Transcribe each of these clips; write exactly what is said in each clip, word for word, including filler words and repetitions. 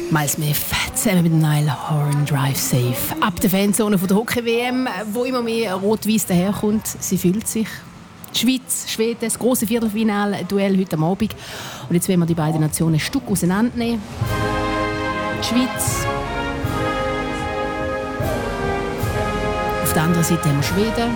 Miles Smith zusammen mit Niall Horan, Drive Safe. Ab der Fanzone von der Hockey-W M, wo immer mehr rot-weiß daherkommt, sie fühlt sich. Die Schweiz, Schweden, das grosse Viertelfinale-Duell heute Abend. Und jetzt wollen wir die beiden Nationen ein Stück auseinandernehmen. Die Schweiz. Auf der anderen Seite haben wir Schweden.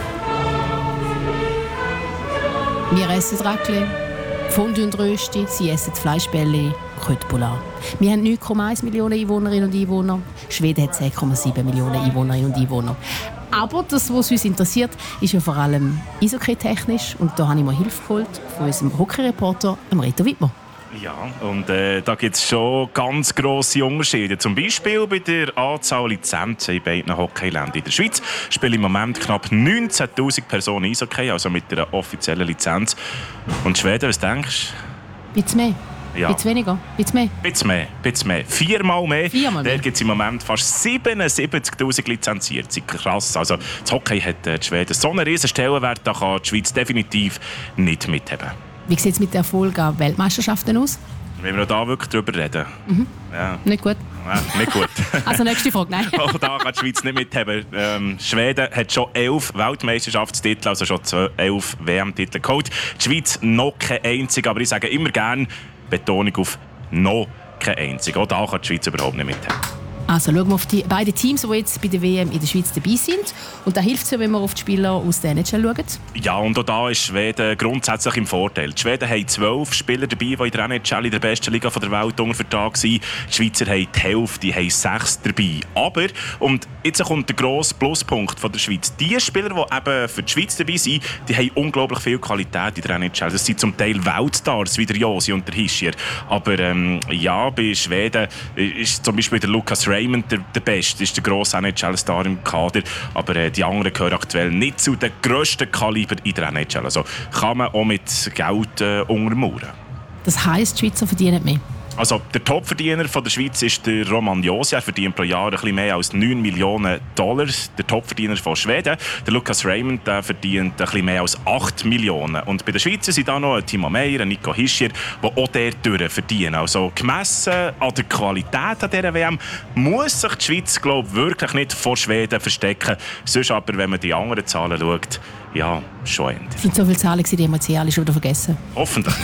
Wir essen Raclette, Fondue und Rösti, sie essen Fleischbälle, Côte Polar. Wir haben neun Komma eins Millionen Einwohnerinnen und Einwohner. Schweden hat zehn Komma sieben Millionen Einwohnerinnen und Einwohner. Aber das, was uns interessiert, ist ja vor allem eishockey-technisch. Und da habe ich mir Hilfe geholt von unserem Hockey-Reporter Reto Wittmer. Ja, und äh, da gibt es schon ganz grosse Unterschiede. Zum Beispiel bei der Anzahl Lizenzen in beiden Hockeyländern. In der Schweiz spielen im Moment knapp neunzehntausend Personen Eishockey, also mit einer offiziellen Lizenz. Und Schweden, was denkst du? Bisschen mehr. Ja. Bisschen weniger, bisschen mehr. Bisschen mehr, bisschen mehr. Viermal mehr. Viermal mehr. Da gibt es im Moment fast siebenundsiebzigtausend Lizenzierte. Krass. Also das Hockey hat äh, die Schweden so einen riesen Stellenwert, da kann die Schweiz definitiv nicht mithaben. Wie sieht es mit den Erfolgen an Weltmeisterschaften aus? Wenn wir da wirklich drüber reden. Mhm. Ja. Nicht gut. Ja, nicht gut. Also nächste Frage, nein. Auch da kann die Schweiz nicht mithaben. Ähm, Schweden hat schon elf Weltmeisterschaftstitel, also schon elf W M-Titel geholt. Die Schweiz noch kein einziger, aber ich sage immer gerne Betonung auf noch kein einziger. Auch da kann die Schweiz überhaupt nicht mithaben. Also schauen wir auf die beiden Teams, die jetzt bei der W M in der Schweiz dabei sind. Und da hilft es ja, wenn wir auf die Spieler aus der N H L schauen. Ja, und auch da ist Schweden grundsätzlich im Vorteil. Die Schweden haben zwölf Spieler dabei, die in der N H L in der besten Liga der Welt unter Vertrag sind. Die Schweizer haben die Hälfte, die haben sechs dabei. Aber, und jetzt kommt der grosse Pluspunkt von der Schweiz. Die Spieler, die eben für die Schweiz dabei sind, die haben unglaublich viel Qualität in der N H L. Das sind zum Teil Weltstars, wie der Josi und der Hischier. Aber ähm, ja, bei Schweden ist zum Beispiel der Lucas Raymond der, der Beste, ist der grosse N H L-Star im Kader, aber äh, die anderen gehören aktuell nicht zu den grössten Kaliber in der N H L. Also kann man auch mit Geld äh, untermauern. Das heisst, die Schweizer verdienen mehr? Also der Topverdiener von der Schweiz ist der Roman Josi. Er verdient pro Jahr ein bisschen mehr als neun Millionen Dollar. Der Topverdiener von Schweden, der Lucas Raymond, der verdient ein bisschen mehr als acht Millionen. Und bei den Schweizer sind da noch Timo Meyer, ein Nico Hischier, die auch dort verdienen. Also gemessen an der Qualität an dieser W M muss sich die Schweiz, glaube ich, wirklich nicht vor Schweden verstecken. Sonst aber, wenn man die anderen Zahlen schaut, ja, schon ändert. Es sind so viele Zahlen, die haben wir jetzt alle schon wieder vergessen. Hoffentlich.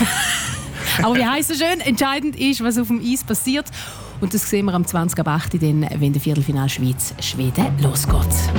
Aber wie heisst es schön? Entscheidend ist, was auf dem Eis passiert. Und das sehen wir am zwanzig ab acht, wenn der Viertelfinale Schweiz-Schweden losgeht.